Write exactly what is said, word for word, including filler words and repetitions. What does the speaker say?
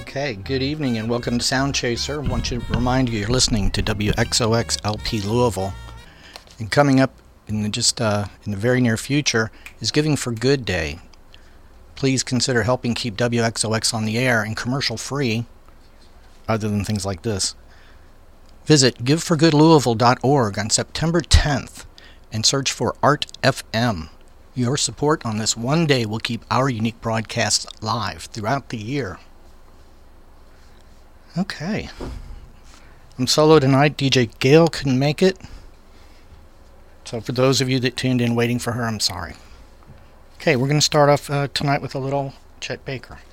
Okay, good evening and welcome to Sound Chaser. I want to remind you you're listening to W X O X L P Louisville. And coming up in the just uh, in the very near future is Giving for Good Day. Please consider helping keep W X O X on the air and commercial free, other than things like this. Visit give for good louisville dot org on September tenth and search for Art F M. Your support on this one day will keep our unique broadcasts live throughout the year. Okay. I'm solo tonight. D J Gail couldn't make it. So for those of you that tuned in waiting for her, I'm sorry. Okay, we're going to start off uh, tonight with a little Chet Baker.